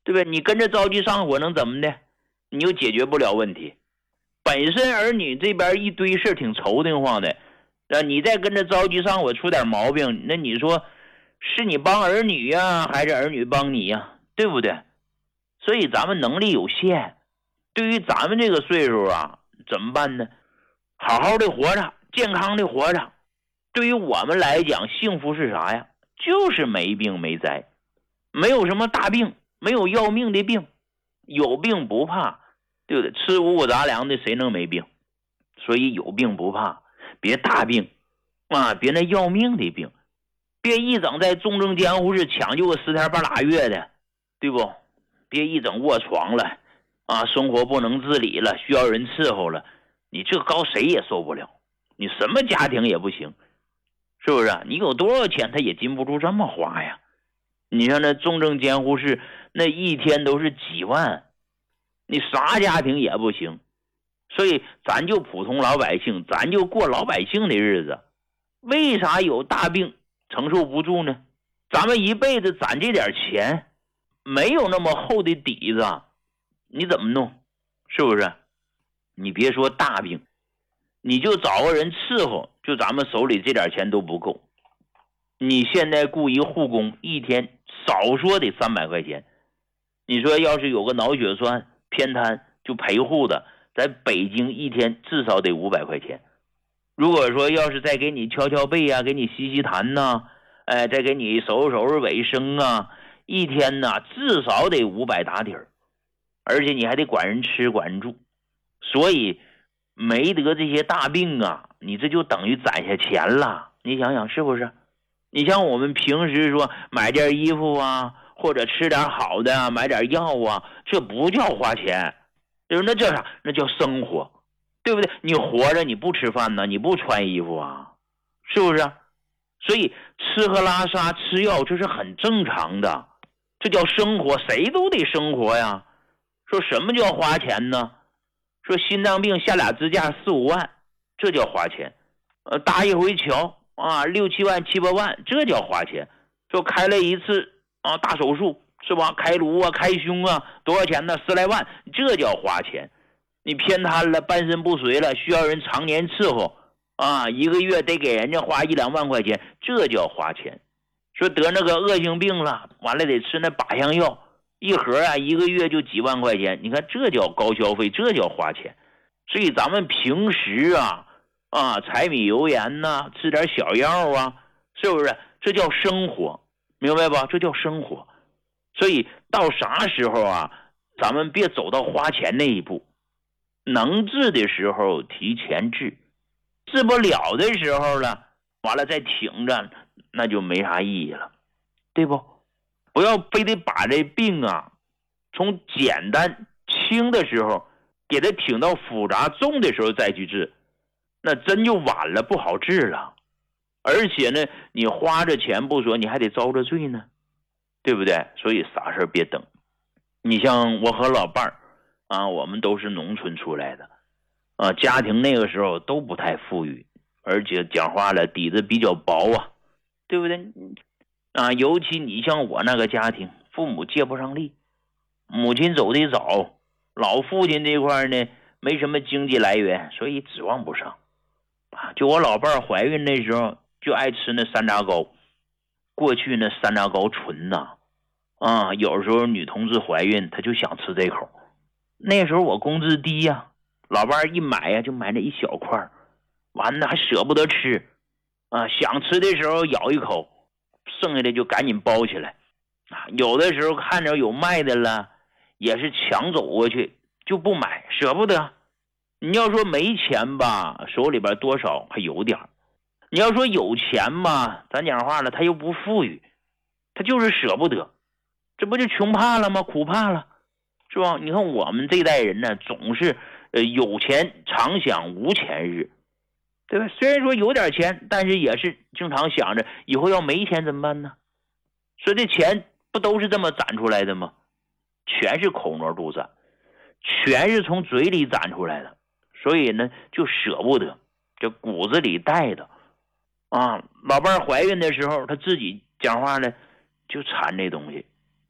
对不对？你跟着着急上火能怎么的？你又解决不了问题。本身儿女这边一堆事挺愁得慌的，你再跟着着急上火出点毛病，那你说是你帮儿女呀，还是儿女帮你呀？对不对？所以咱们能力有限，对于咱们这个岁数啊，怎么办呢？好好的活着，健康的活着。对于我们来讲，幸福是啥呀？就是没病没灾，没有什么大病，没有要命的病，有病不怕，对不对？吃五谷杂粮的谁能没病？所以有病不怕，别大病啊，别那要命的病，别一整在重症监护室抢救个10天半拉月的，对不？别一整卧床了啊，生活不能自理了，需要人伺候了，你这高谁也受不了，你什么家庭也不行，是不是？你有多少钱他也禁不住这么花呀。你像那重症监护室那一天都是几万，你啥家庭也不行。所以咱就普通老百姓，咱就过老百姓的日子。为啥有大病承受不住呢？咱们一辈子攒这点钱，没有那么厚的底子，你怎么弄？是不是？你别说大病，你就找个人伺候，就咱们手里这点钱都不够。你现在雇一护工，一天少说得300块钱。你说要是有个脑血栓偏瘫就陪护的，在北京一天至少得500块钱。如果说要是再给你敲敲背啊，给你吸吸痰呐，再给你收拾收拾卫生啊，一天呢至少得500打底儿，而且你还得管人吃管人住。所以没得这些大病啊，你这就等于攒下钱了。你想想是不是？你像我们平时说买件衣服啊，或者吃点好的啊，买点药啊，这不叫花钱，就是那叫啥？那叫生活，对不对？你活着你不吃饭呢，你不穿衣服啊，是不是？所以吃喝拉撒吃药这是很正常的，这叫生活，谁都得生活呀。说什么叫花钱呢？说心脏病下俩支架4、5万，这叫花钱。搭一回桥啊，6、7万、7、8万，这叫花钱。说开了一次啊大手术是吧？开颅啊，开胸啊，多少钱呢？10来万，这叫花钱。你偏瘫了，半身不遂了，需要人常年伺候啊，一个月得给人家花1、2万块钱，这叫花钱。说得那个恶性病了，完了得吃那靶向药，一盒啊，一个月就几万块钱，你看这叫高消费，这叫花钱。所以咱们平时柴米油盐呐，吃点小药啊，是不是？这叫生活，明白吧？这叫生活。所以到啥时候啊，咱们别走到花钱那一步，能治的时候提前治，治不了的时候了，完了再挺着，那就没啥意义了，对不？不要非得把这病啊从简单轻的时候给它挺到复杂重的时候再去治，那真就晚了，不好治了。而且呢，你花着钱不说，你还得遭着罪呢，对不对？所以啥事别等。你像我和老伴儿啊，我们都是农村出来的啊，家庭那个时候都不太富裕，而且讲话了底子比较薄啊，对不对？啊，尤其你像我那个家庭，父母借不上力，母亲走得早，老父亲这块呢没什么经济来源，所以指望不上啊。就我老伴儿怀孕那时候就爱吃那山楂糕，过去那山楂糕纯呐啊，有时候女同志怀孕她就想吃这口。那时候我工资低呀，老伴儿一买呀就买那一小块，完了还舍不得吃啊，想吃的时候咬一口，剩下的就赶紧包起来啊。有的时候看着有卖的了，也是抢走过去就不买，舍不得。你要说没钱吧，手里边多少还有点；你要说有钱吧，咱讲话了，他又不富裕，他就是舍不得，这不就穷怕了吗？苦怕了，是吧？你看我们这代人呢，总是有钱常想无钱日，对吧？虽然说有点钱，但是也是经常想着以后要没钱怎么办呢？说这钱不都是这么攒出来的吗？全是口挪肚子，全是从嘴里攒出来的，所以呢就舍不得，这骨子里带的啊。老伴儿怀孕的时候，她自己讲话呢就馋这东西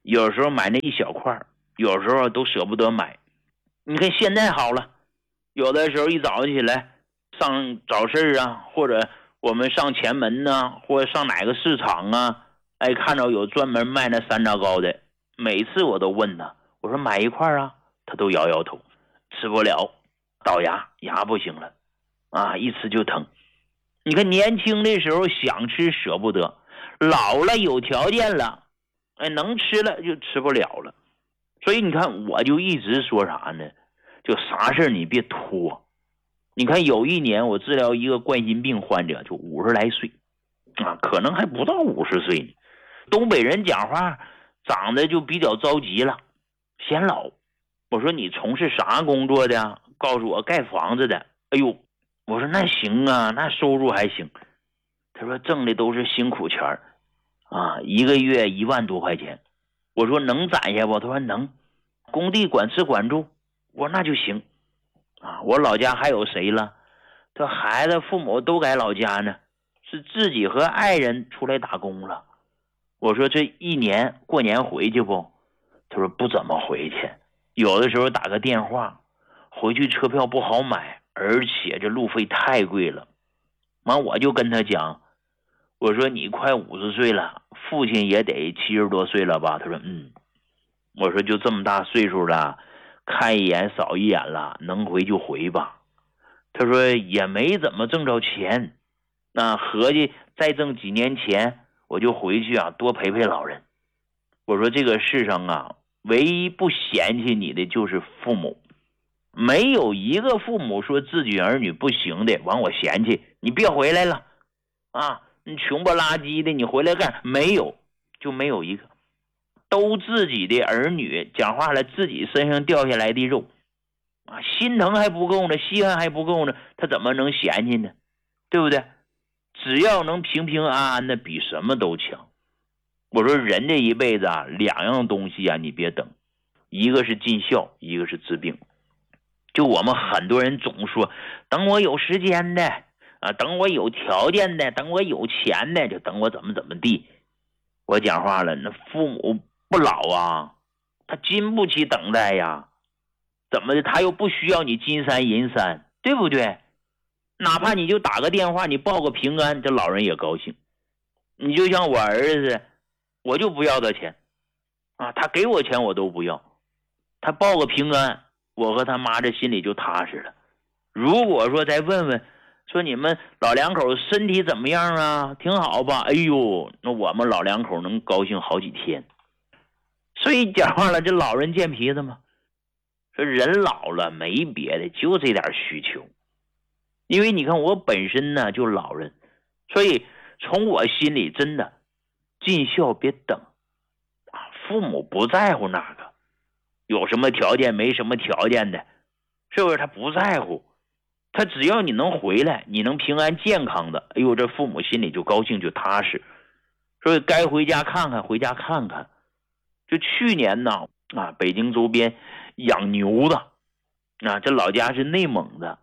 有时候买那一小块，有时候都舍不得买。你看现在好了，有的时候一早上起来上早市啊，或者我们上前门啊，或者上哪个市场啊，哎，看到有专门卖那山楂糕的，每次我都问他，我说买一块啊，他都摇摇头，吃不了，倒牙不行了啊，一吃就疼。你看年轻的时候想吃舍不得，老了有条件了，哎，能吃了就吃不了了。所以你看，我就一直说啥呢？就啥事你别拖。你看有一年我治疗一个冠心病患者，就50来岁啊，可能还不到50岁呢。东北人讲话长得就比较着急了，显老。我说你从事啥工作的呀？告诉我盖房子的。哎呦，我说那行啊，那收入还行。他说挣的都是辛苦钱啊，一个月1万多块钱。我说能攒下不？他说能，工地管吃管住。我说那就行啊。我老家还有谁了？他孩子父母都在老家呢，是自己和爱人出来打工了。我说这一年过年回去不？他说不怎么回去，有的时候打个电话，回去车票不好买，而且这路费太贵了。完我就跟他讲，我说你快50岁了，父亲也得70多岁了吧？他说我说就这么大岁数了，看一眼扫一眼了，能回就回吧。他说也没怎么挣着钱，那合计再挣几年钱，我就回去啊，多陪陪老人。我说这个世上啊，唯一不嫌弃你的就是父母，没有一个父母说自己儿女不行的，完我嫌弃你别回来了啊，你穷不拉几的，你回来干？没有，就没有一个。都自己的儿女，讲话了，自己身上掉下来的肉啊，心疼还不够呢，稀罕还不够呢，他怎么能嫌弃呢？对不对？只要能平平安安的，比什么都强。我说人这一辈子啊，2样东西啊，你别等，一个是尽孝，一个是治病。就我们很多人总说，等我有时间的啊，等我有条件的，等我有钱的，就等我怎么地。我讲话了，那父母不老啊，他经不起等待呀。怎么的？他又不需要你金山银山，对不对？哪怕你就打个电话，你报个平安，这老人也高兴。你就像我儿子，我就不要他钱啊，他给我钱我都不要，他报个平安，我和他妈这心里就踏实了。如果说再问问，说你们老两口身体怎么样啊？挺好吧？哎呦，那我们老两口能高兴好几天。所以讲话了，这老人健脾子嘛。说人老了没别的，就这点需求。因为你看我本身呢就老人，所以从我心里真的尽孝别等啊，父母不在乎那个有什么条件没什么条件的，是不是？他不在乎，他只要你能回来，你能平安健康的，哎呦，这父母心里就高兴就踏实。所以该回家看看，回家看看。就去年呢啊，北京周边养牛的啊，这老家是内蒙的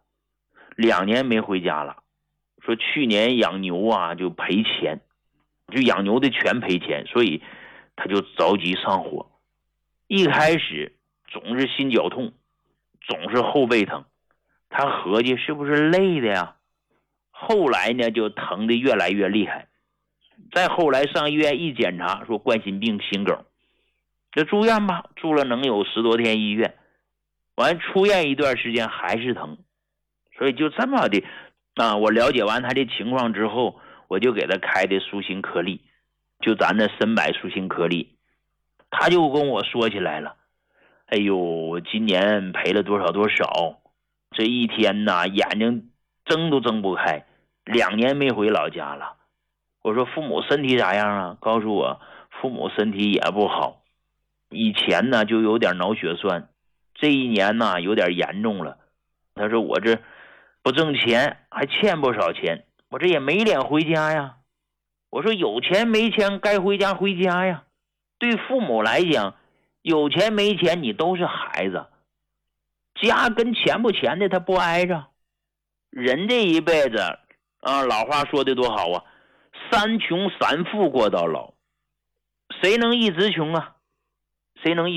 ，2年没回家了。说去年养牛啊就赔钱，就养牛的全赔钱，所以他就着急上火。一开始总是心绞痛，总是后背疼，他合计是不是累的呀？后来呢就疼得越来越厉害，再后来上医院一检查，说冠心病心梗。这住院吧，住了能有10多天医院，完出院一段时间还是疼。所以就这么的啊，我了解完他的情况之后，我就给他开的舒心颗粒，就咱的参柏舒心颗粒。他就跟我说起来了，哎呦，我今年赔了多少，这一天呐眼睛睁都睁不开，2年没回老家了。我说父母身体咋样啊？告诉我父母身体也不好，以前呢就有点脑血栓，这一年呢有点严重了。他说我这不挣钱，还欠不少钱，我这也没脸回家呀。我说有钱没钱该回家回家呀。对父母来讲，有钱没钱你都是孩子，家跟钱不钱的他不挨着。人这一辈子啊，老话说的多好啊，3穷3富过到老，谁能一直穷啊？ 谁能